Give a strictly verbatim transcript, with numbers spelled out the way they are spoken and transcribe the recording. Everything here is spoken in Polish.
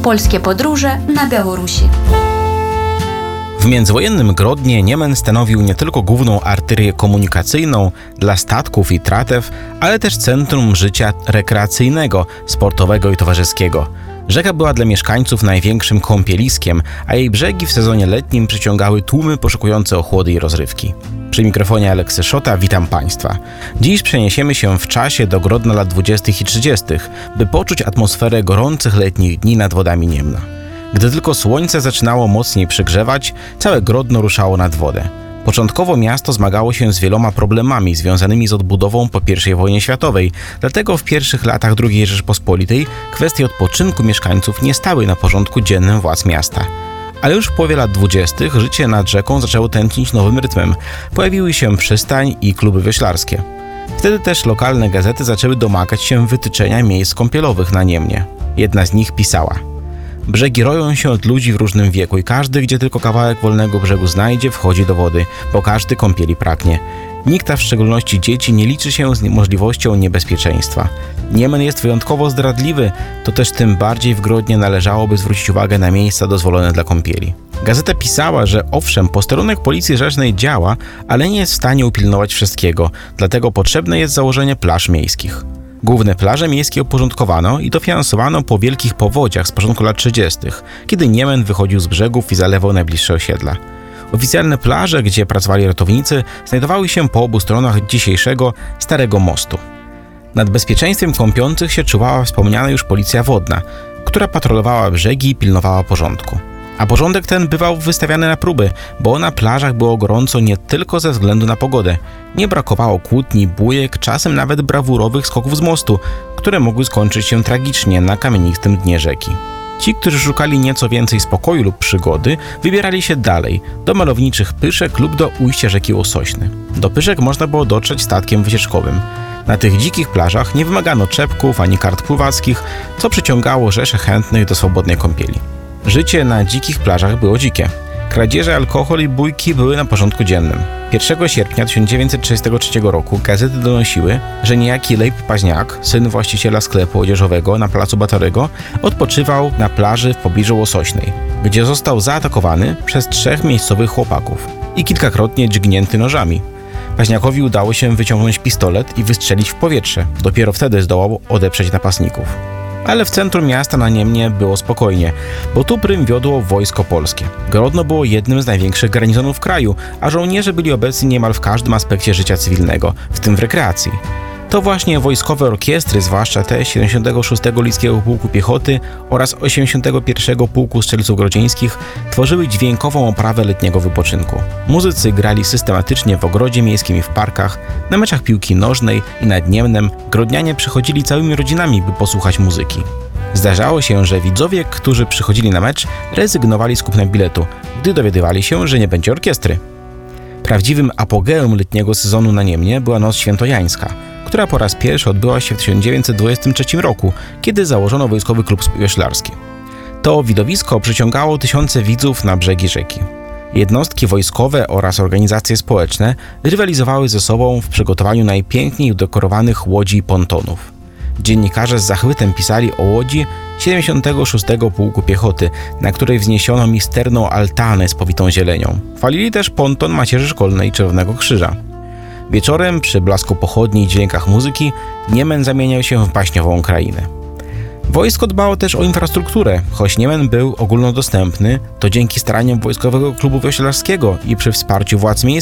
Polskie podróże na Białorusi. W międzywojennym Grodnie Niemen stanowił nie tylko główną arterię komunikacyjną dla statków i tratew, ale też centrum życia rekreacyjnego, sportowego i towarzyskiego. Rzeka była dla mieszkańców największym kąpieliskiem, a jej brzegi w sezonie letnim przyciągały tłumy poszukujące ochłody i rozrywki. Przy mikrofonie Aleksy Szota witam Państwa. Dziś przeniesiemy się w czasie do Grodna lat dwudziestych i trzydziestych, by poczuć atmosferę gorących letnich dni nad wodami Niemna. Gdy tylko słońce zaczynało mocniej przygrzewać, całe Grodno ruszało nad wodę. Początkowo miasto zmagało się z wieloma problemami związanymi z odbudową po pierwszej wojnie światowej, dlatego w pierwszych latach drugiej Rzeczypospolitej kwestie odpoczynku mieszkańców nie stały na porządku dziennym władz miasta. Ale już w połowie lat dwudziestych życie nad rzeką zaczęło tętnić nowym rytmem. Pojawiły się przystań i kluby wioślarskie. Wtedy też lokalne gazety zaczęły domagać się wytyczenia miejsc kąpielowych na Niemnie. Jedna z nich pisała: brzegi roją się od ludzi w różnym wieku i każdy, gdzie tylko kawałek wolnego brzegu znajdzie, wchodzi do wody, bo każdy kąpieli pragnie. Nikt, a w szczególności dzieci, nie liczy się z możliwością niebezpieczeństwa. Niemen jest wyjątkowo zdradliwy, to też tym bardziej w Grodnie należałoby zwrócić uwagę na miejsca dozwolone dla kąpieli. Gazeta pisała, że owszem, posterunek Policji Rzecznej działa, ale nie jest w stanie upilnować wszystkiego, dlatego potrzebne jest założenie plaż miejskich. Główne plaże miejskie uporządkowano i dofinansowano po wielkich powodziach z początku lat trzydziestych, kiedy Niemen wychodził z brzegów i zalewał najbliższe osiedla. Oficjalne plaże, gdzie pracowali ratownicy, znajdowały się po obu stronach dzisiejszego Starego Mostu. Nad bezpieczeństwem kąpiących się czuwała wspomniana już policja wodna, która patrolowała brzegi i pilnowała porządku. A porządek ten bywał wystawiany na próby, bo na plażach było gorąco nie tylko ze względu na pogodę. Nie brakowało kłótni, bujek, czasem nawet brawurowych skoków z mostu, które mogły skończyć się tragicznie na kamienistym dnie rzeki. Ci, którzy szukali nieco więcej spokoju lub przygody, wybierali się dalej, do malowniczych Pyszek lub do ujścia rzeki Łosośny. Do Pyszek można było dotrzeć statkiem wycieczkowym. Na tych dzikich plażach nie wymagano czepków ani kart pływackich, co przyciągało rzesze chętnych do swobodnej kąpieli. Życie na dzikich plażach było dzikie. Kradzieże, alkohol i bójki były na porządku dziennym. pierwszego sierpnia tysiąc dziewięćset trzydziestego trzeciego roku gazety donosiły, że niejaki Lejb Paźniak, syn właściciela sklepu odzieżowego na placu Batorego, odpoczywał na plaży w pobliżu Łosośnej, gdzie został zaatakowany przez trzech miejscowych chłopaków i kilkakrotnie dźgnięty nożami. Paźniakowi udało się wyciągnąć pistolet i wystrzelić w powietrze. Dopiero wtedy zdołał odeprzeć napastników. Ale w centrum miasta na Niemnie było spokojnie, bo tu prym wiodło wojsko polskie. Grodno było jednym z największych garnizonów kraju, a żołnierze byli obecni niemal w każdym aspekcie życia cywilnego, w tym w rekreacji. To właśnie wojskowe orkiestry, zwłaszcza te siedemdziesiątego szóstego Lidzkiego Pułku Piechoty oraz osiemdziesiątego pierwszego Pułku Strzelców Grodzieńskich, tworzyły dźwiękową oprawę letniego wypoczynku. Muzycy grali systematycznie w ogrodzie miejskim i w parkach, na meczach piłki nożnej i nad Niemnem grodnianie przychodzili całymi rodzinami, by posłuchać muzyki. Zdarzało się, że widzowie, którzy przychodzili na mecz, rezygnowali z kupna biletu, gdy dowiadywali się, że nie będzie orkiestry. Prawdziwym apogeum letniego sezonu na Niemnie była Noc Świętojańska, która po raz pierwszy odbyła się w tysiąc dziewięćset dwudziestym trzecim roku, kiedy założono wojskowy klub wioślarski. To widowisko przyciągało tysiące widzów na brzegi rzeki. Jednostki wojskowe oraz organizacje społeczne rywalizowały ze sobą w przygotowaniu najpiękniej udekorowanych łodzi i pontonów. Dziennikarze z zachwytem pisali o łodzi siedemdziesiątego szóstego Pułku Piechoty, na której wzniesiono misterną altanę z powitą zielenią. Chwalili też ponton Macierzy Szkolnej Czerwonego Krzyża. Wieczorem, przy blasku pochodni i dźwiękach muzyki, Niemen zamieniał się w baśniową krainę. Wojsko dbało też o infrastrukturę. Choć Niemen był ogólnodostępny, to dzięki staraniom Wojskowego Klubu Wioślarskiego i przy wsparciu władz miejskich